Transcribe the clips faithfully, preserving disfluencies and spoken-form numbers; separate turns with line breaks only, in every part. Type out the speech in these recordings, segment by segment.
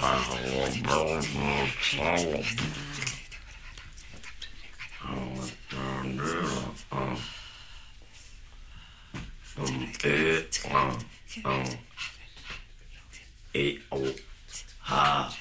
E, O, H.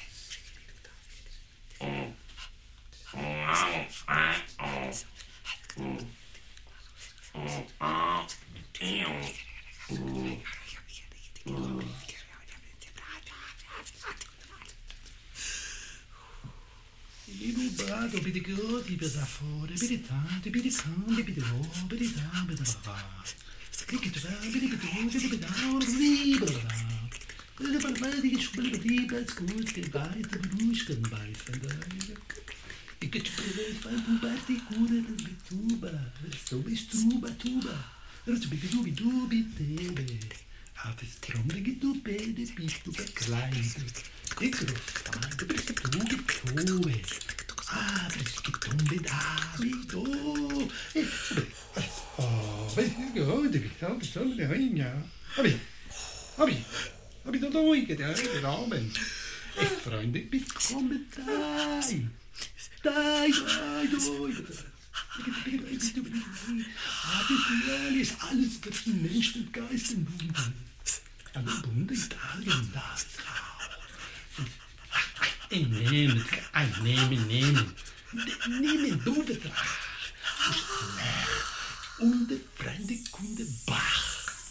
Ibuba, dobidi go, di besa fore, bidi ta, di bidi kan, di bidi go, bidi ta, bidi ba. Bidi tu ba, bidi tu, bidi bidi da, bidi ba ba. Bidi ba ba, di ich bidi bidi ba, gut, die weiter beruhigten bei von der. Ich get bidi von du ba, die gute, das bist du ba, du bist du ba, tu ba. Das bidi du bi du bi tebe. Hat es drum, die du bidi bist du ba klein. Ik geloof aan de beste toebe. Ah, beste toebe daar, bito. Oh, weet je, oh, de bito, de toebe de heen, Abi, abi, abi, dat doe ik het, ja, ik ben al ben. Ik vriend, ik ben komen daar. Daar, daar, daar. Ah, das ist alles, was die Menschen und Geist im Wunder. An der Bunde Italien, da ist Ik neem het, ik neem het, neem het. Neem het, doe het. Und der Freunde kunde ba.